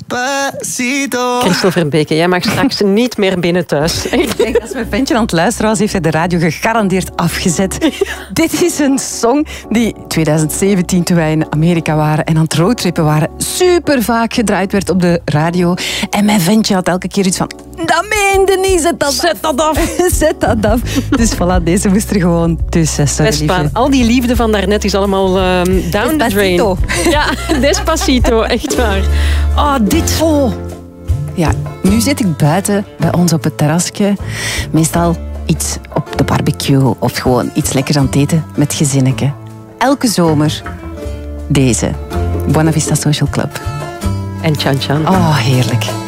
Despacito. Christel Verbeke, jij mag straks niet meer binnen thuis. Ik denk, als mijn ventje aan het luisteren was, heeft hij de radio gegarandeerd afgezet. Dit is een song die 2017, toen wij in Amerika waren en aan het roadtrippen waren, super vaak gedraaid werd op de radio. En mijn ventje had elke keer iets van... Dat meende niet, zet dat af. Zet dat af. Dus voilà, deze moest er gewoon tussen. Vespa, al die liefde van daarnet is allemaal down the drain. Ja, Despacito, echt waar. Oh, dit... Oh. Ja, nu zit ik buiten bij ons op het terrasje. Meestal iets op de barbecue of gewoon iets lekkers aan het eten met gezinnetje. Elke zomer deze. Buena Vista Social Club. En Chan Chan. Oh, heerlijk.